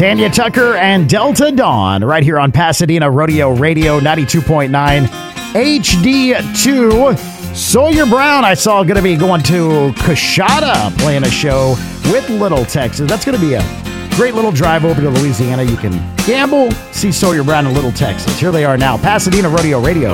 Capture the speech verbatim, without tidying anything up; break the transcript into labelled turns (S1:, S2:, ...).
S1: Tanya Tucker and Delta Dawn right here on Pasadena Rodeo Radio ninety-two point nine H D two. Sawyer Brown, I saw, going to be going to Coshada playing a show with Little Texas. That's going to be a great little drive over to Louisiana. You can gamble, see Sawyer Brown in Little Texas. Here they are now, Pasadena Rodeo Radio.